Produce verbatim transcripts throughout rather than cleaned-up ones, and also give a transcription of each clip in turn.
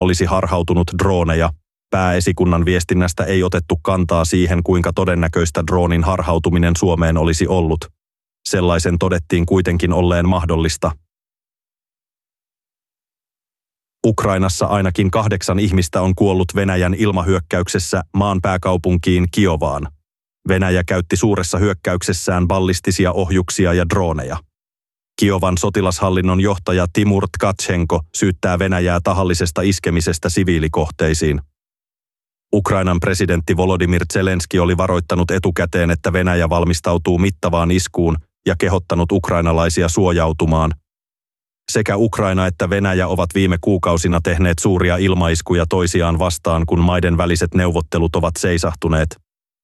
olisi harhautunut drooneja. Pääesikunnan viestinnästä ei otettu kantaa siihen, kuinka todennäköistä droonin harhautuminen Suomeen olisi ollut. Sellaisen todettiin kuitenkin olleen mahdollista. Ukrainassa ainakin kahdeksan ihmistä on kuollut Venäjän ilmahyökkäyksessä maan pääkaupunkiin Kiovaan. Venäjä käytti suuressa hyökkäyksessään ballistisia ohjuksia ja drooneja. Kiovan sotilashallinnon johtaja Timur Tkachenko syyttää Venäjää tahallisesta iskemisestä siviilikohteisiin. Ukrainan presidentti Volodymyr Zelenski oli varoittanut etukäteen, että Venäjä valmistautuu mittavaan iskuun ja kehottanut ukrainalaisia suojautumaan. Sekä Ukraina että Venäjä ovat viime kuukausina tehneet suuria ilmaiskuja toisiaan vastaan, kun maiden väliset neuvottelut ovat seisahtuneet.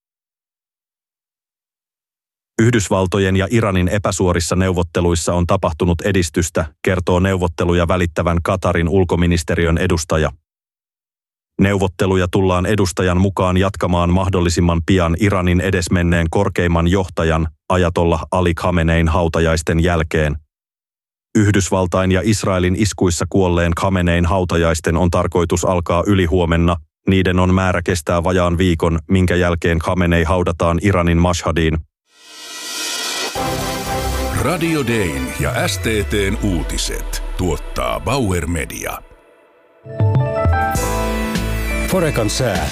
Yhdysvaltojen ja Iranin epäsuorissa neuvotteluissa on tapahtunut edistystä, kertoo neuvotteluja välittävän Katarin ulkoministeriön edustaja. Neuvotteluja tullaan edustajan mukaan jatkamaan mahdollisimman pian Iranin edesmenneen korkeimman johtajan Ajatollah Ali Khamenein hautajaisten jälkeen. Yhdysvaltain ja Israelin iskuissa kuolleen Khamenein hautajaisten on tarkoitus alkaa ylihuomenna. Niiden on määrä kestää vajaan viikon, minkä jälkeen Khamenei haudataan Iranin Mashhadiin. Radio Dayn ja S T T:n uutiset tuottaa Bauer Media. Forecan sää.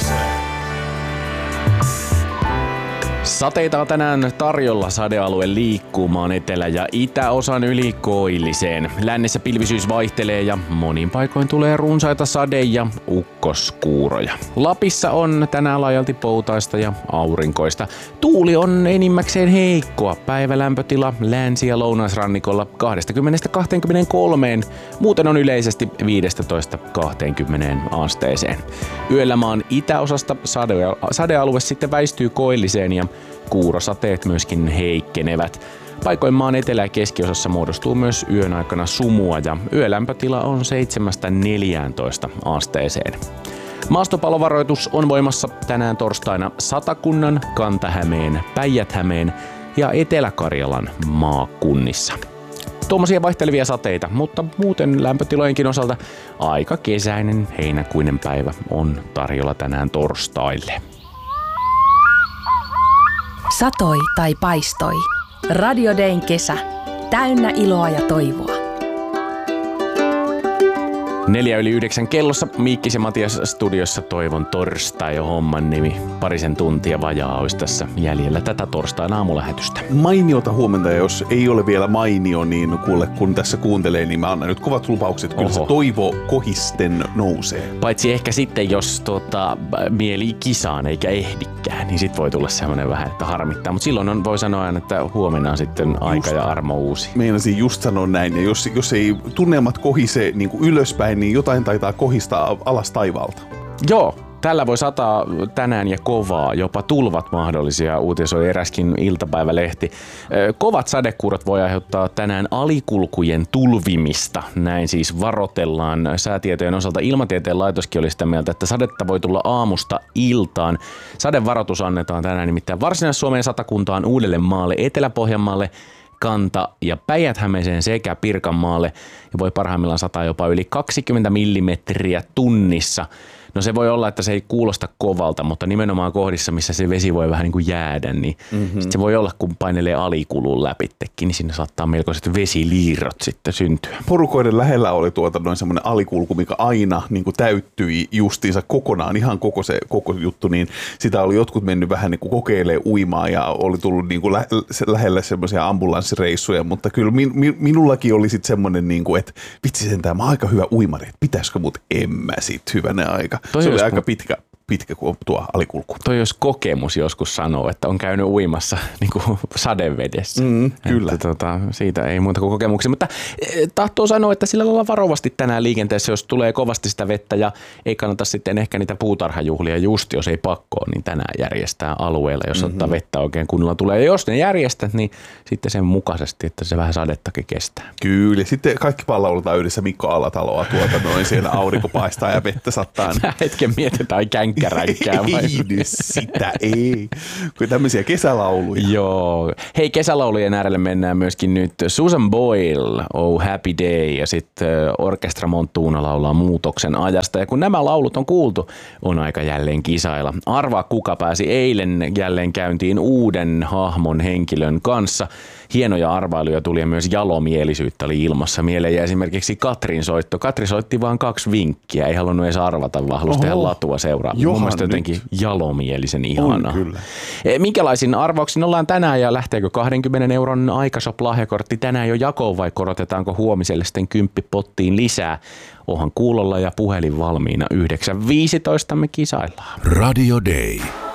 Sateita on tänään tarjolla. Sadealue liikkuu maan etelä- ja itäosan yli koilliseen. Lännessä pilvisyys vaihtelee ja monin paikoin tulee runsaita sade- ja ukkoskuuroja. Lapissa on tänään laajalti poutaista ja aurinkoista. Tuuli on enimmäkseen heikkoa. Päivälämpötila länsi- ja lounaisrannikolla kaksikymmentä kaksikymmentäkolme. Muuten on yleisesti viisitoista kaksikymmentä asteeseen. Yöllä maan itäosasta sade- sadealue sitten väistyy koilliseen ja kuurosateet myöskin heikkenevät. Paikoin maan etelä- ja keskiosassa muodostuu myös yön aikana sumua ja yölämpötila on seitsemästä neljääntoista asteeseen. Maastopalovaroitus on voimassa tänään torstaina Satakunnan, Kanta-Hämeen, Päijät-Hämeen ja Etelä-Karjalan maakunnissa. Tuommoisia vaihtelevia sateita, mutta muuten lämpötilojenkin osalta aika kesäinen heinäkuinen päivä on tarjolla tänään torstaille. Satoi tai paistoi. Radio Dayn kesä. Täynnä iloa ja toivoa. Neljä yli yhdeksän kellossa Miikkis ja Matias studiossa. Toivon torstai jo homman nimi. Parisen tuntia vajaa olisi tässä jäljellä tätä torstain aamulähetystä. Mainiota huomenta, ja jos ei ole vielä mainio, niin kuule, kun tässä kuuntelee, niin mä annan nyt kovat lupaukset. Kyllä Oho. Se toivo kohisten nousee. Paitsi ehkä sitten, jos tota, mieli kisaan eikä ehdikään, niin sit voi tulla semmoinen vähän, että harmittaa. Mutta silloin on, voi sanoa aina, että huomenna on sitten aika just, ja armo uusi. Meinasin just sanoa näin, ja jos, jos ei tunnelmat kohise niin kuin ylöspäin, niin jotain taitaa kohistaa alas taivaalta. Joo, tällä voi sataa tänään ja kovaa, jopa tulvat mahdollisia, uutisoi eräskin iltapäivälehti. Kovat sadekuurot voi aiheuttaa tänään alikulkujen tulvimista, näin siis varotellaan säätietojen osalta. Ilmatieteen laitoskin oli sitä mieltä, että sadetta voi tulla aamusta iltaan. Sadevaroitus annetaan tänään nimittäin Varsinais-Suomeen, Satakuntaan, Uudellemaalle, Etelä-Pohjanmaalle, Kanta- ja Päijät-Hämeeseen sekä Pirkanmaalle, ja voi parhaimmillaan sataa jopa yli kaksikymmentä millimetriä tunnissa. No se voi olla, että se ei kuulosta kovalta, mutta nimenomaan kohdissa, missä se vesi voi vähän niin kuin jäädä, niin mm-hmm. sit se voi olla, kun painelee alikulun läpittekin, niin sinne saattaa melkoiset vesiliirrot sitten syntyä. Porukoiden lähellä oli tuota noin semmoinen alikulku, mikä aina niin kuin täyttyi justiinsa kokonaan, ihan koko se koko juttu, niin sitä oli jotkut mennyt vähän niin kuin kokeilemaan uimaa ja oli tullut niin kuin lä- lähellä semmoisia ambulanssireissuja, mutta kyllä min- min- minullakin oli sitten semmoinen, niin kuin, että vitsi sentään, mä oon aika hyvä uimari, että pitäisikö mut en mä sit hyvänä aika. Toi se oli aika pitkä, pitkä kuin tuo alikulku. Toi jos kokemus joskus sanoo, että on käynyt uimassa niin kuin sadevedessä. Mm, kyllä. Että, tota, siitä ei muuta kuin kokemuksia, mutta tahtoo sanoa, että sillä lailla varovasti tänään liikenteessä, jos tulee kovasti sitä vettä ja ei kannata sitten ehkä niitä puutarhajuhlia just, jos ei pakkoa, niin tänään järjestää alueella, jos mm-hmm. ottaa vettä oikein kunnolla tulee. Ja jos ne järjestät, niin sitten sen mukaisesti, että se vähän sadettakin kestää. Kyllä. Sitten kaikki palautetaan yhdessä Mikko Alataloa tuota noin, siellä aurinko paistaa ja vettä sattaa. Hetken mietitään, ikään ränkkäränkkää. Ei nyt sitä, ei. Kuin tämmöisiä kesälauluja. Joo. Hei, kesälaulujen äärelle mennään myöskin nyt. Susan Boyle, Oh Happy Day, ja sitten Orkestra Montuno laulaa Muutoksen ajasta. Ja kun nämä laulut on kuultu, on aika jälleen kisailla. Arvaa, kuka pääsi eilen jälleen käyntiin uuden hahmon henkilön kanssa. Hienoja arvailuja tuli ja myös jalomielisyyttä oli ilmassa. Mieleen ja esimerkiksi Katrin soitto. Katri soitti vain kaksi vinkkiä, ei halunnut edes arvata, vaan halusi tehdä latua seuraavaan. Mun mielestä jotenkin jalomielisen ihanaa. On kyllä. Minkälaisin arvauksin ollaan tänään ja lähteekö kahdenkymmenen euron Aikashop-lahjakortti tänään jo jakoon vai korotetaanko huomiselle sitten kymppipottiin lisää? Onhan kuulolla ja puhelin valmiina. yhdeksän viisitoista me kisaillaan. Radio Day.